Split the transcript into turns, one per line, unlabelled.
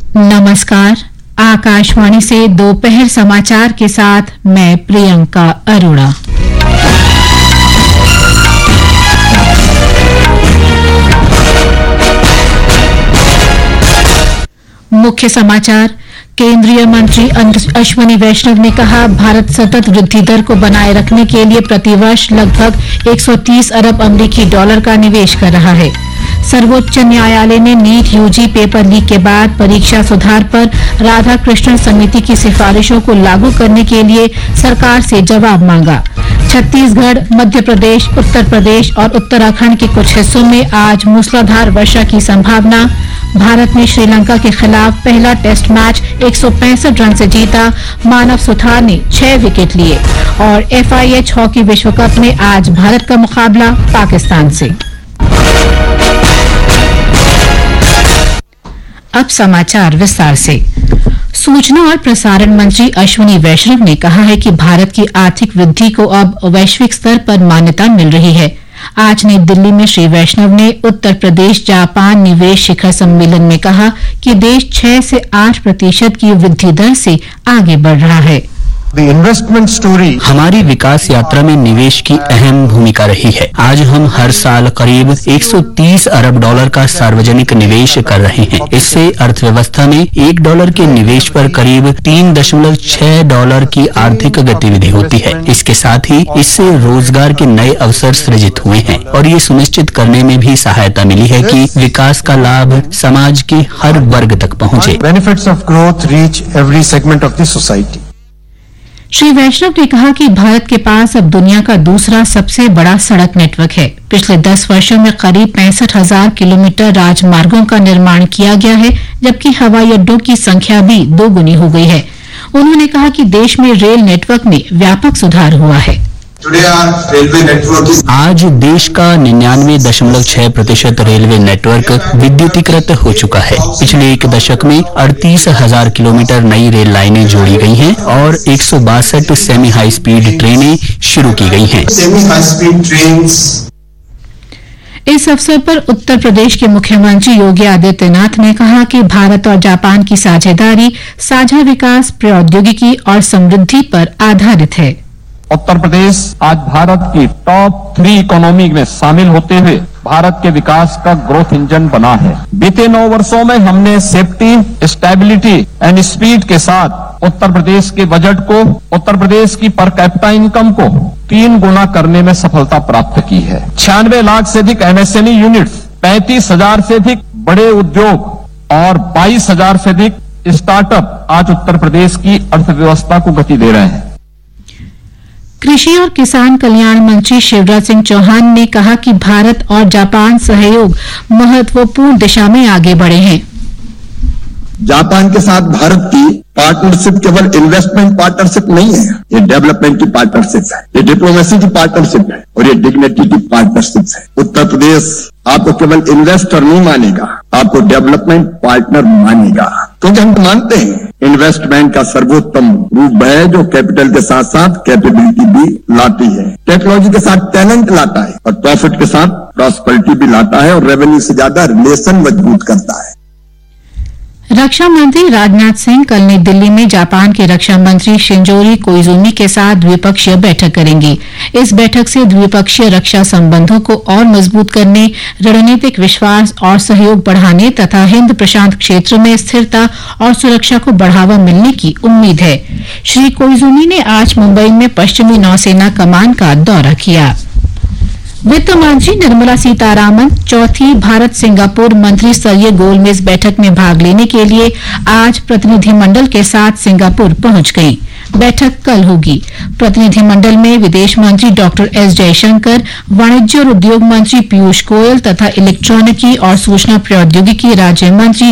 नमस्कार। आकाशवाणी से दोपहर समाचार के साथ मैं प्रियंका अरोड़ा। मुख्य समाचार। केंद्रीय मंत्री अश्विनी वैष्णव ने कहा, भारत सतत वृद्धि दर को बनाए रखने के लिए प्रतिवर्ष लगभग 130 अरब अमेरिकी डॉलर का निवेश कर रहा है। सर्वोच्च न्यायालय ने नीट यूजी पेपर लीक के बाद परीक्षा सुधार पर राधाकृष्णन समिति की सिफारिशों को लागू करने के लिए सरकार से जवाब मांगा। छत्तीसगढ़, मध्य प्रदेश, उत्तर प्रदेश और उत्तराखंड के कुछ हिस्सों में आज मूसलाधार वर्षा की संभावना। भारत ने श्रीलंका के खिलाफ पहला टेस्ट मैच 165 रन से जीता। मानव सुथार ने 6 विकेट लिए। और FIH हॉकी विश्व कप में आज भारत का मुकाबला पाकिस्तान से। अब समाचार विस्तार से। सूचना और प्रसारण मंत्री अश्विनी वैष्णव ने कहा है कि भारत की आर्थिक वृद्धि को अब वैश्विक स्तर पर मान्यता मिल रही है। आज नई दिल्ली में श्री वैष्णव ने उत्तर प्रदेश जापान निवेश शिखर सम्मेलन में कहा कि देश 6 से 8% की वृद्धि दर से आगे बढ़ रहा है।
हमारी विकास यात्रा में निवेश की अहम भूमिका रही है। आज हम हर साल करीब 130 अरब डॉलर का सार्वजनिक निवेश कर रहे हैं। इससे अर्थव्यवस्था में $1 के निवेश पर करीब $3.6 की आर्थिक गतिविधि होती है। इसके साथ ही इससे रोजगार के नए अवसर सृजित हुए हैं और ये सुनिश्चित करने में भी सहायता मिली है कि विकास का लाभ समाज के हर वर्ग तक पहुंचे।
श्री वैष्णव ने कहा कि भारत के पास अब दुनिया का दूसरा सबसे बड़ा सड़क नेटवर्क है। पिछले 10 वर्षों में करीब 65,000 किलोमीटर राजमार्गों का निर्माण किया गया है, जबकि हवाई अड्डों की संख्या भी 2 गुनी हो गई है। उन्होंने कहा कि देश में रेल नेटवर्क में व्यापक सुधार हुआ है।
आज देश का 99.6% रेलवे नेटवर्क विद्युतीकृत हो चुका है। पिछले 1 दशक में 38,000 किलोमीटर नई रेल लाइनें जोड़ी गई हैं और 162 सेमी हाई स्पीड ट्रेनें शुरू की गई हैं।
इस अवसर पर उत्तर प्रदेश के मुख्यमंत्री योगी आदित्यनाथ ने कहा कि भारत और जापान की साझेदारी साझा विकास, प्रौद्योगिकी और समृद्धि पर आधारित है।
उत्तर प्रदेश आज भारत की टॉप 3 इकोनॉमी में शामिल होते हुए भारत के विकास का ग्रोथ इंजन बना है। बीते 9 वर्षों में हमने सेफ्टी, स्टेबिलिटी एंड स्पीड के साथ उत्तर प्रदेश के बजट को, उत्तर प्रदेश की पर कैपिटा इनकम को 3 गुना करने में सफलता प्राप्त की है। 96 लाख से अधिक MSME यूनिट्स, 35,000 से अधिक बड़े उद्योग और 22,000 से अधिक स्टार्टअप आज उत्तर प्रदेश की अर्थव्यवस्था को गति दे रहे हैं।
कृषि और किसान कल्याण मंत्री शिवराज सिंह चौहान ने कहा कि भारत और जापान सहयोग महत्वपूर्ण दिशा में आगे बढ़े हैं।
जापान के साथ भारत की पार्टनरशिप केवल इन्वेस्टमेंट पार्टनरशिप नहीं है, ये डेवलपमेंट की पार्टनरशिप है, ये डिप्लोमेसी की पार्टनरशिप है और ये डिग्निटी की पार्टनरशिप है। उत्तर प्रदेश आपको केवल इन्वेस्टर नहीं मानेगा, आपको डेवलपमेंट पार्टनर मानेगा, क्योंकि हम मानते हैं इन्वेस्टमेंट का सर्वोत्तम रूप है जो कैपिटल के साथ साथ कैपेबिलिटी भी लाती है, टेक्नोलॉजी के साथ टैलेंट लाता है और प्रॉफिट के साथ प्रॉस्पेरिटी भी लाता है और रेवेन्यू से ज्यादा रिलेशन मजबूत करता है।
रक्षा मंत्री राजनाथ सिंह कल नई दिल्ली में जापान के रक्षा मंत्री शिंजोरी कोइजुमी के साथ द्विपक्षीय बैठक करेंगे। इस बैठक से द्विपक्षीय रक्षा संबंधों को और मजबूत करने, रणनीतिक विश्वास और सहयोग बढ़ाने तथा हिंद प्रशांत क्षेत्र में स्थिरता और सुरक्षा को बढ़ावा मिलने की उम्मीद है। श्री कोइजुमी ने आज मुंबई में पश्चिमी नौसेना कमान का दौरा किया। वित्त मंत्री निर्मला सीतारामन चौथी भारत सिंगापुर मंत्री स्तरीय गोलमेज बैठक में भाग लेने के लिए आज प्रतिनिधिमंडल के साथ सिंगापुर पहुंच गई। बैठक कल होगी। प्रतिनिधिमंडल में विदेश मंत्री डॉक्टर एस जयशंकर, वाणिज्य और उद्योग मंत्री पीयूष गोयल तथा इलेक्ट्रॉनिकी और सूचना प्रौद्योगिकी राज्य मंत्री